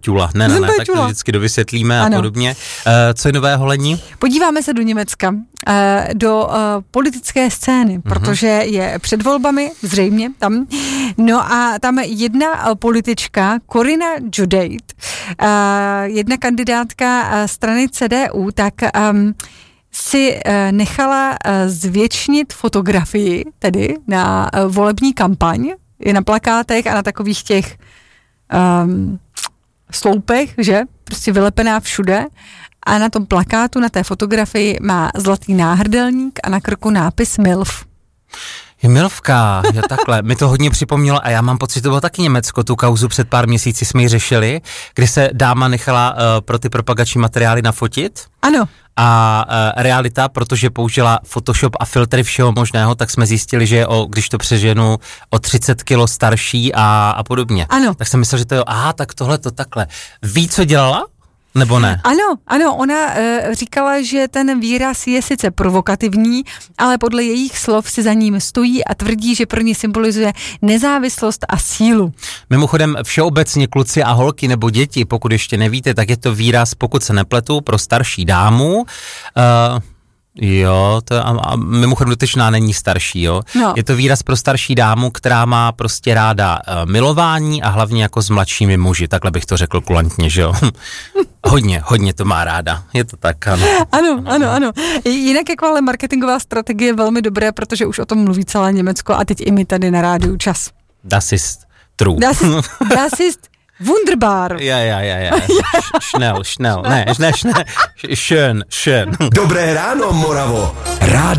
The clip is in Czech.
ťula. Ne, tak to vždycky dovysvětlíme a podobně. Co je nového, Lení? Podíváme se do Německa, do politické scény, protože je před volbami, zřejmě tam. No a tam jedna politička, Corinna Giudice, jedna kandidátka strany CDU, tak si nechala zvětšnit fotografii, tedy na volební kampaň, je na plakátech a na takových těch sloupech, že? Prostě vylepená všude. A na tom plakátu, na té fotografii má zlatý náhrdelník a na krku nápis MILF. Je milvka, jo takhle. Mi to hodně připomnělo a já mám pocit, to bylo taky Německo, tu kauzu před pár měsíci jsme ji řešili, kdy se dáma nechala pro ty propagační materiály nafotit. Ano. A realita, protože použila Photoshop a filtry všeho možného, tak jsme zjistili, že je když to přeženu, o 30 kilo starší a podobně. Ano. Tak jsem myslel, že to je, tak tohle to takhle. Ví, co dělala? Nebo ne? Ano, ona říkala, že ten výraz je sice provokativní, ale podle jejich slov si za ním stojí a tvrdí, že pro ní symbolizuje nezávislost a sílu. Mimochodem všeobecně kluci a holky nebo děti, pokud ještě nevíte, tak je to výraz, pokud se nepletu, pro starší dámu. Jo, a mimochodem dotyčná není starší, jo. No. Je to výraz pro starší dámu, která má prostě ráda milování a hlavně jako s mladšími muži, takhle bych to řekl kulantně, že jo. Hodně to má ráda, je to tak, ano. Ano. Jinak jako ale marketingová strategie je velmi dobré, protože už o tom mluví celé Německo a teď i my tady na rádiu Čas. Das ist true. Das ist wunderbar. Ja. Schnell. Ne, schön. Dobré ráno, Moravo. Rádio